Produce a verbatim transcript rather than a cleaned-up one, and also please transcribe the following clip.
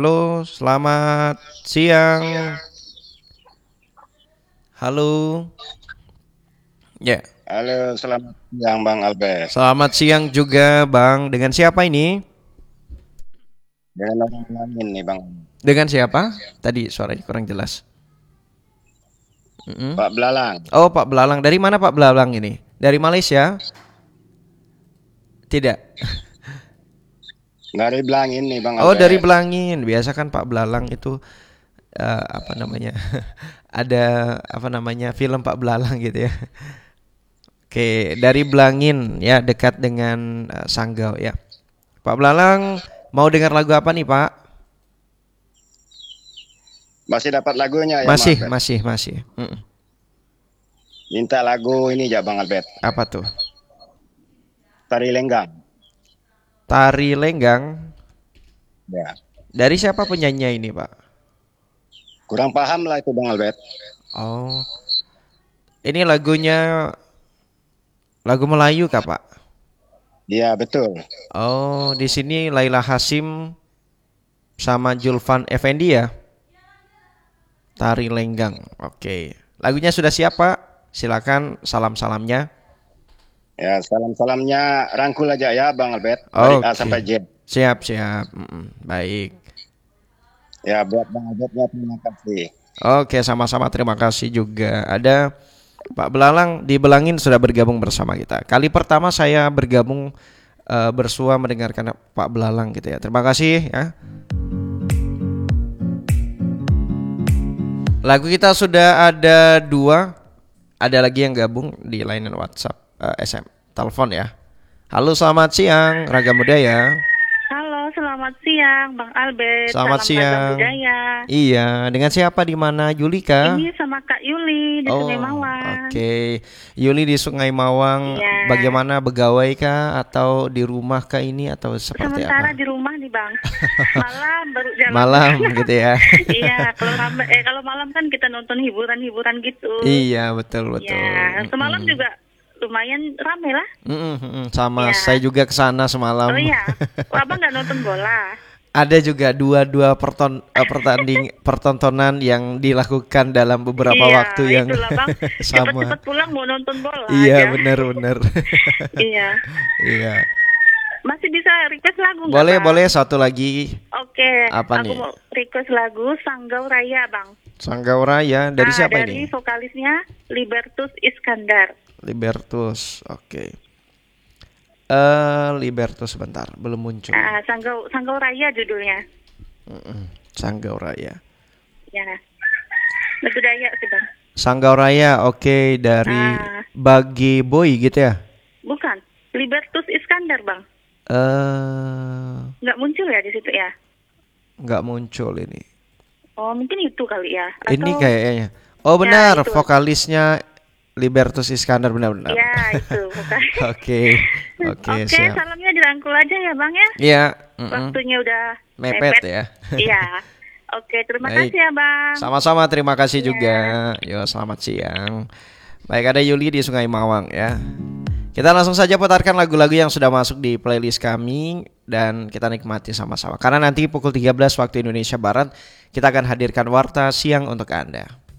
Halo, selamat siang. Halo. Ya, Halo, selamat siang Bang Albert. selamat siang juga, Bang. Dengan siapa ini? Dengan orang lain nih Bang. Dengan siapa? Tadi suaranya kurang jelas. Mm-mm. Pak Belalang. Oh, Pak Belalang. Dari mana Pak Belalang ini? Dari Malaysia? Tidak. Dari Belangin nih Bang Oh, dari Albert. Belangin. Biasa kan Pak Belalang itu eh, apa namanya? Ada apa namanya? Film Pak Belalang gitu ya. Oke, dari Belangin ya, dekat dengan eh, Sanggau ya. Pak Belalang mau dengar lagu apa nih, Pak? Masih dapat lagunya ya Bang Masih, Albert. masih, masih. Mm. Minta lagu ini ya Bang Albert. Apa tuh? Tari Lenggang. Tari Lenggang. Ya. Dari siapa penyanyinya ini, Pak? Kurang paham lah itu Bang Albert. Oh, ini lagunya lagu Melayu kah, Pak? Iya betul. Oh, di sini Laila Hasim sama Julvan Effendi ya. Tari Lenggang. Oke. Lagunya sudah siap, Pak? Silakan salam-salamnya. Ya salam-salamnya rangkul aja ya Bang Albert. Dari A sampai Oke. Z. Siap, siap. Mm-mm. Baik. Ya buat Bang Albertnya terima kasih. Oke, sama-sama terima kasih juga. Ada Pak Belalang di Belangin sudah bergabung bersama kita. Kali pertama saya bergabung eh, bersua mendengarkan Pak Belalang gitu ya. Terima kasih ya. Lagu kita sudah ada dua. Ada lagi yang gabung di layanan WhatsApp eh, S M telepon ya. Halo, selamat siang Raga Muda ya. Halo, selamat siang Bang Albert. Selamat Salam Raga siang. Budaya. Iya, dengan siapa di mana? Julika? Ini sama Kak Yuli di Oh, Sungai oke. Mawar. Yuli di Sungai Mawang, Iya. bagaimana begawe kah atau di rumah kah ini atau seperti Sementara apa? di rumah nih Bang. Malam baru jalan ke Malam sana. gitu ya. Iya, kalau ram- eh kalau malam kan kita nonton hiburan-hiburan gitu. Iya, betul betul. Ya, semalam Mm-mm. juga lumayan rame lah. Mm-mm, mm-mm. Sama Iya. saya juga ke sana semalam. Oh iya, oh, Abang nggak nonton bola? Ada juga dua-dua perton eh, pertanding pertontonan yang dilakukan dalam beberapa Iya, waktu yang itulah Bang. sama. Cepet-cepet pulang mau nonton bola Iya, aja. benar-benar. Iya. Iya. Masih bisa request lagu nggak Boleh, Bang? boleh satu lagi. Oke, Apa aku nih? mau request lagu Sanggau Raya, Bang. Sanggau Raya dari Ah, siapa dari ini? vokalisnya Libertus Iskandar. Libertus. Oke. Eh, Libertus sebentar, belum muncul. Ah, Sanggau Sanggau Raya judulnya. Mm-mm. Sanggau Raya. Ya. Lagu Dayak sih, Bang. Sanggau Raya, oke dari Ah, Bagi Boy gitu ya. bukan. Libertus Iskandar, Bang. Eh, Nggak muncul ya di situ ya? nggak muncul ini. Oh, mungkin itu kali ya. Ini Atau kayaknya. Oh ya benar, itu. vokalisnya Libertus Iskandar benar-benar. Ya, itu bukan. Oke, oke Oke, siap. salamnya dirangkul aja ya, Bang ya. Iya, mm-mm. Waktunya udah Mepet ya. Iya. Oke, terima Baik. kasih ya, Bang. Sama-sama, terima kasih Iya. juga. Yo, selamat siang. Baik, ada Yuli di Sungai Mawang ya. Kita langsung saja putarkan lagu-lagu yang sudah masuk di playlist kami dan kita nikmati sama-sama. Karena nanti pukul tiga belas waktu Indonesia Barat kita akan hadirkan Warta Siang untuk Anda.